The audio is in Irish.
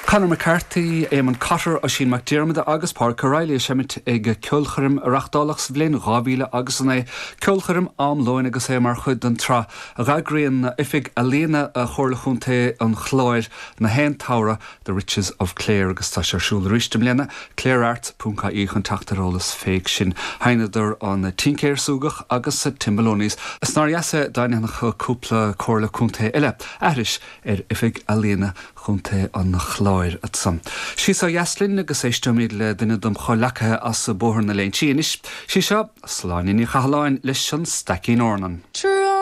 Conor McCarthy éman Cotter a sin McDermott agus Park O'Reilly semit ag ceolcharim reachtálaach sa bhliain 2000 agus na ceolcharim am loin agus é mar chud an tra a ragraíonn ifig a léana a chorlachúnta an chláir na hen tára The Riches of Clare agus tá sé siúil ristem léana clareart.caí chun tachtarólas féig sin haineidir an tincéir súgach agus sa Timbalónis is nar jaasa dainach cúpla chorlachúnta eile airis ifig a léana chunta an chláir at sam. Sí sa jaslin agus éistemid le duine dom cholathe as sa bóthar na léin sínis. Sí seo sláinin í chahaláin leis an stacín ornan.